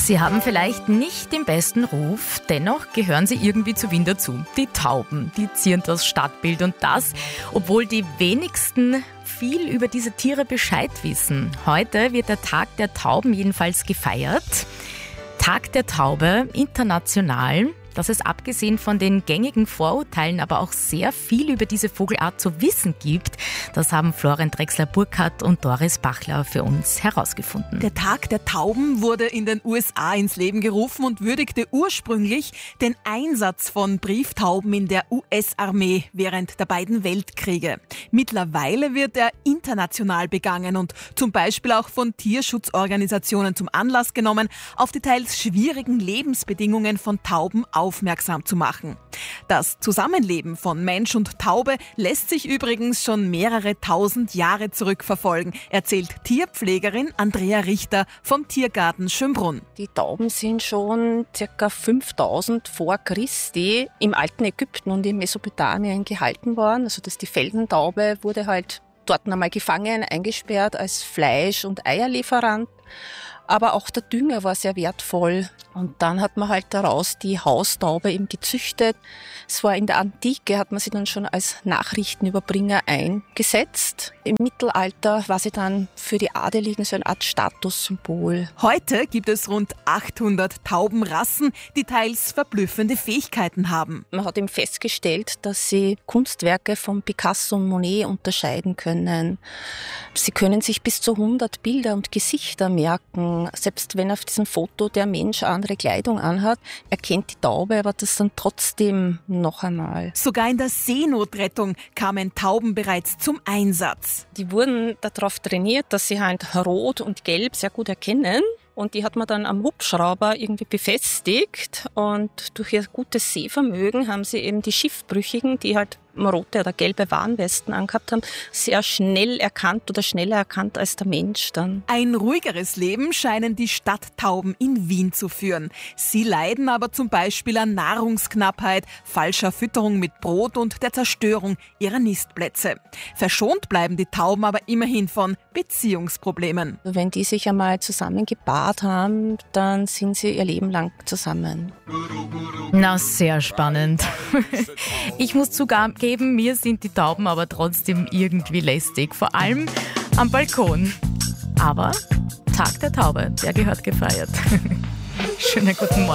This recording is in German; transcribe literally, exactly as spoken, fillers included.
Sie haben vielleicht nicht den besten Ruf, dennoch gehören sie irgendwie zu Wien dazu. Die Tauben, die zieren das Stadtbild und das, obwohl die wenigsten viel über diese Tiere Bescheid wissen. Heute wird der Tag der Tauben jedenfalls gefeiert. Tag der Taube, international. Dass es abgesehen von den gängigen Vorurteilen aber auch sehr viel über diese Vogelart zu wissen gibt, das haben Florian Drechsler-Burkhardt und Doris Bachler für uns herausgefunden. Der Tag der Tauben wurde in den U S A ins Leben gerufen und würdigte ursprünglich den Einsatz von Brieftauben in der U S-Armee während der beiden Weltkriege. Mittlerweile wird er international begangen und zum Beispiel auch von Tierschutzorganisationen zum Anlass genommen, auf die teils schwierigen Lebensbedingungen von Tauben aufmerksam zu machen. Das Zusammenleben von Mensch und Taube lässt sich übrigens schon mehrere tausend Jahre zurückverfolgen, erzählt Tierpflegerin Andrea Richter vom Tiergarten Schönbrunn. Die Tauben sind schon ca. fünftausend vor Christi im alten Ägypten und in Mesopotamien gehalten worden. Also dass die Feldentaube wurde halt dort einmal gefangen, eingesperrt als Fleisch- und Eierlieferant. Aber auch der Dünger war sehr wertvoll. Und dann hat man halt daraus die Haustaube eben gezüchtet. Es war in der Antike, hat man sie dann schon als Nachrichtenüberbringer eingesetzt. Im Mittelalter war sie dann für die Adeligen so eine Art Statussymbol. Heute gibt es rund achthundert Taubenrassen, die teils verblüffende Fähigkeiten haben. Man hat eben festgestellt, dass sie Kunstwerke von Picasso und Monet unterscheiden können. Sie können sich bis zu hundert Bilder und Gesichter merken. Selbst wenn auf diesem Foto der Mensch andere Kleidung anhat, erkennt die Taube aber das dann trotzdem noch einmal. Sogar in der Seenotrettung kamen Tauben bereits zum Einsatz. Die wurden darauf trainiert, dass sie halt Rot und Gelb sehr gut erkennen. Und die hat man dann am Hubschrauber irgendwie befestigt. Und durch ihr gutes Sehvermögen haben sie eben die Schiffbrüchigen, die halt rote oder gelbe Warnwesten angehabt haben, sehr schnell erkannt oder schneller erkannt als der Mensch dann. Ein ruhigeres Leben scheinen die Stadttauben in Wien zu führen. Sie leiden aber zum Beispiel an Nahrungsknappheit, falscher Fütterung mit Brot und der Zerstörung ihrer Nistplätze. Verschont bleiben die Tauben aber immerhin von Beziehungsproblemen. Wenn die sich einmal zusammen gepaart haben, dann sind sie ihr Leben lang zusammen. Na, sehr spannend. Ich muss zugeben, mir sind die Tauben aber trotzdem irgendwie lästig, vor allem am Balkon. Aber Tag der Taube, der gehört gefeiert. Schönen guten Morgen.